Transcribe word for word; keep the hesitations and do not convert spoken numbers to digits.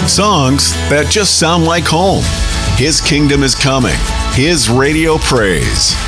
Songs that just sound like home. His kingdom is coming. His radio praise.